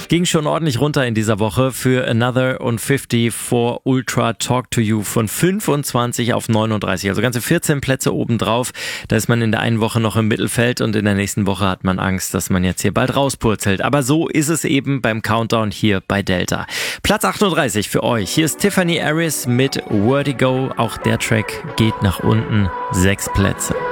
Ging schon ordentlich runter in dieser Woche für Another und 50 for Ultra Talk to You von 25 auf 39. Also ganze 14 Plätze obendrauf. Da ist man in der einen Woche noch im Mittelfeld und in der nächsten Woche hat man Angst, dass man jetzt hier bald rauspurzelt. Aber so ist es eben beim Countdown hier bei Delta. Platz 38 für euch. Hier ist Tiffany Harris mit Vertigo. Auch der Track geht nach unten. 6 Plätze.